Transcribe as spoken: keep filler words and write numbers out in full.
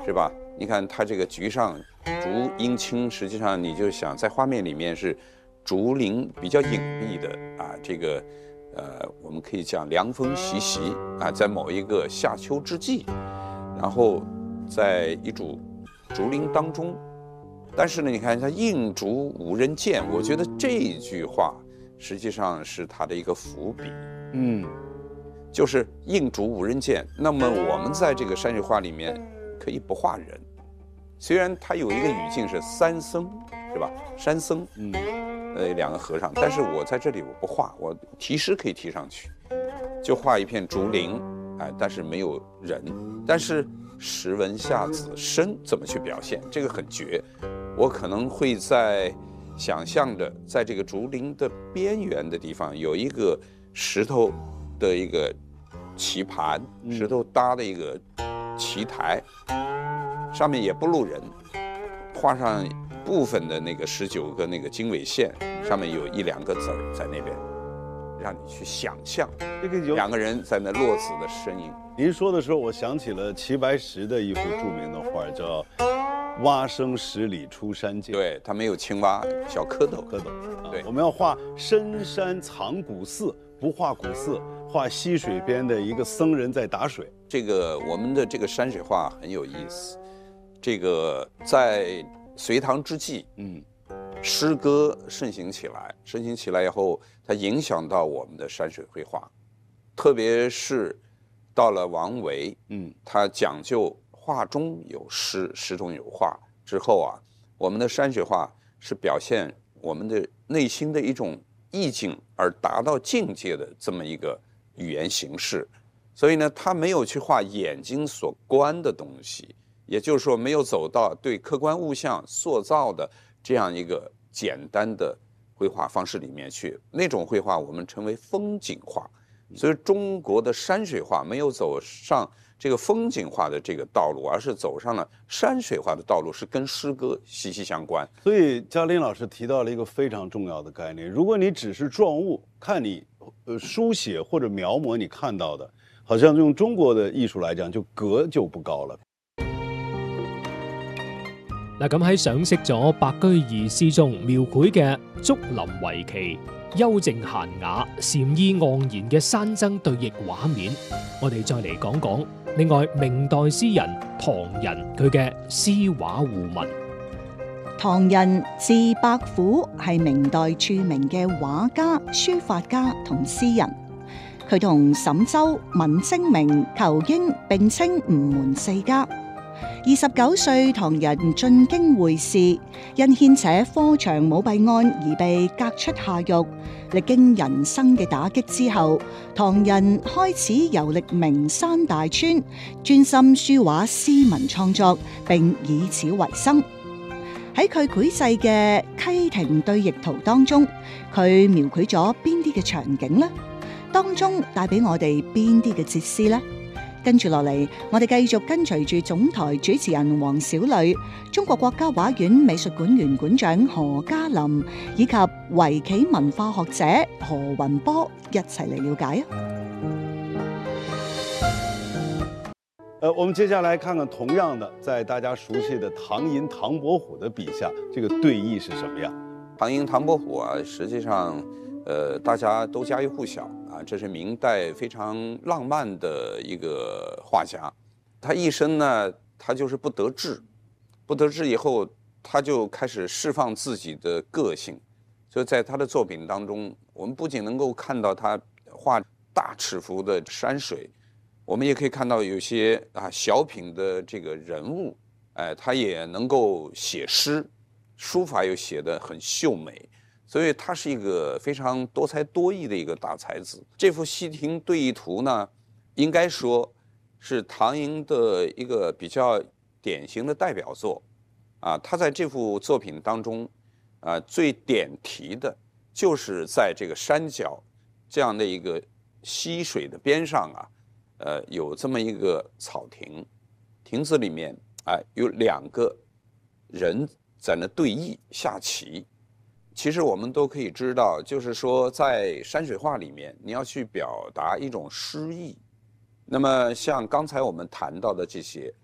是吧？你看它这个菊上竹阴青，实际上你就想在画面里面是竹林比较隐蔽的啊，这个呃，我们可以讲凉风习习啊，在某一个夏秋之际，然后在一株竹林当中，但是呢，你看它映竹无人见，我觉得这句话实际上是它的一个伏笔， 嗯， 就是映竹无人见。那么我们在这个山水画里面可以不画人，虽然它有一个语境是三僧，是吧？山僧， 嗯， 呃，两个和尚，但是我在这里我不画，我题诗可以提上去，就画一片竹林，哎，但是没有人，但是时闻夏子声怎么去表现，这个很绝。我可能会在想象着，在这个竹林的边缘的地方有一个石头的一个棋盘，石头搭的一个棋台，上面也不露人，画上部分的那个十九个那个经纬线，上面有一两个字儿在那边，让你去想象这个有两个人在那落子的身影。 您说的时候，我想起了齐白石的一幅著名的画，叫《蛙声十里出山涧》。 对，它没有青蛙，小蝌蚪。 蝌蚪。啊、 对， 我们要画深山藏古寺，不画古寺，画溪水边的一个僧人在打水。 这个我们的这个山水画很有意思。这个在隋唐之际， 嗯， 诗歌盛行起来，盛行起来以后，它影响到我们的山水绘画，特别是到了王维， 嗯， 他讲究画中有诗，诗中有画之后啊，我们的山水画是表现我们的内心的一种意境而达到境界的这么一个语言形式，所以呢，他没有去画眼睛所观的东西，也就是说，没有走到对客观物象塑造的这样一个简单的绘画方式里面去。那种绘画我们称为风景画。所以中国的山水画没有走上这个风景画的这个道路，而是走上了山水画的道路，是跟诗歌息息相关。 所以嘉林老师提到了一个非常重要的概念：如果你只是状物，看你呃书寫或者描摹你看到的，好像用中國的藝術來講，就格就不高了。 嗱，咁喺賞識咗白居易詩中描繪嘅竹林圍棋、幽靜閒雅、禪意盎然嘅山僧對弈畫面，我哋再嚟講講另外明代詩人唐人佢嘅詩畫互文。 唐人字伯虎，係明代著名嘅畫家、書法家同詩人。佢同沈周、文徵明、仇英並稱吳門四家。二十九歲，唐人進京會試，因牽扯科場舞弊案而被革出下獄。歷經人生嘅打擊之後，唐人開始遊歷名山大川，專心書畫詩文創作，並以此為生。喺佢繪製嘅《溪亭對弈圖》當中，佢描繪咗邊啲嘅場景呢？當中帶俾我哋邊啲嘅哲思呢？跟住落嚟，我哋繼續跟隨住總台主持人黃小磊、中國國家畫院美術館原館長何嘉林以及圍棋文化學者何雲波一齊嚟了解啊！ 呃，我們接下來看看同樣的，在大家熟悉的唐寅、唐伯虎的筆下，這個對弈是什麼樣？ 唐寅、唐伯虎啊，實際上，呃，大家都家喻戶曉啊，這是明代非常浪漫的一個畫家。他一生呢，他就是不得志，不得志以後，他就開始釋放自己的個性。所以在他的作品當中，我們不僅能夠看到他畫大尺幅的山水，我們也可以看到有些啊小品的這個人物，哎，他也能夠寫詩，書法又寫得很秀美。所以他是一個非常多才多藝的一個大才子。這幅《溪亭對弈圖》呢，應該說是唐寅的一個比較典型的代表作。啊，他在這幅作品當中，啊，最點題的就是在這個山腳這樣的一個溪水的邊上啊，呃，有這麼一個草亭，亭子裡面啊有兩個人在那對弈下棋。其實我們都可以知道，就是說在山水畫裡面，你要去表達一種詩意。那麼像剛才我們談到的這些